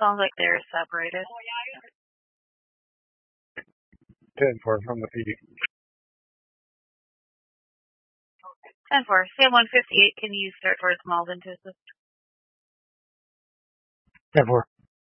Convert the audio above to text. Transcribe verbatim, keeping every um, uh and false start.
Sounds like they're separated. ten four from the P D. ten four. Sam one fifty-eight, can you start towards Malden to assist? ten four.